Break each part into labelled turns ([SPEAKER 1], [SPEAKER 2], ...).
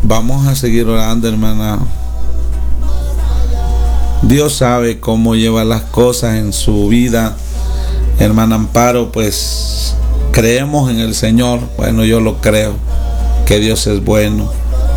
[SPEAKER 1] Vamos a seguir orando, hermana. Dios sabe cómo lleva las cosas en su vida. Hermana Amparo, pues creemos en el Señor. Bueno, yo lo creo, que Dios es bueno.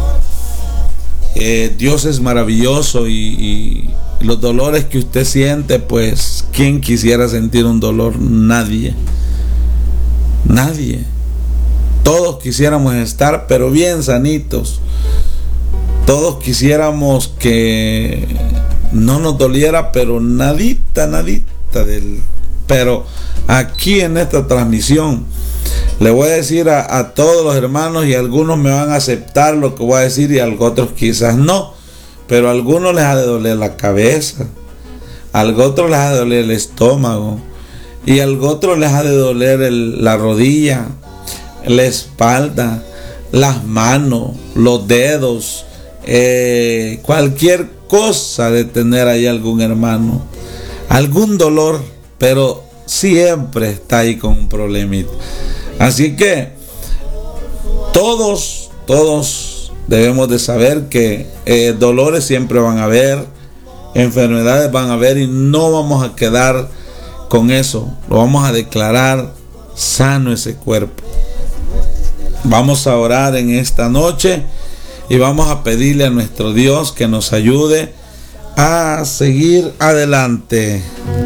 [SPEAKER 1] Dios es maravilloso y los dolores que usted siente, pues ¿quién quisiera sentir un dolor? Nadie. Nadie. Todos quisiéramos estar pero bien sanitos. Todos quisiéramos que no nos doliera, pero nadita pero aquí en esta transmisión le voy a decir a todos los hermanos, y algunos me van a aceptar lo que voy a decir y a otros quizás no, pero a algunos les ha de doler la cabeza, a otros les ha de doler el estómago, y a otros les ha de doler la rodilla, la espalda, las manos, los dedos, cualquier cosa de tener ahí algún hermano, algún dolor, pero siempre está ahí con un problemita. Así que todos debemos de saber que dolores siempre van a haber, enfermedades van a haber, y no vamos a quedar con eso. Lo vamos a declarar sano ese cuerpo. Vamos a orar en esta noche y vamos a pedirle a nuestro Dios que nos ayude a seguir adelante.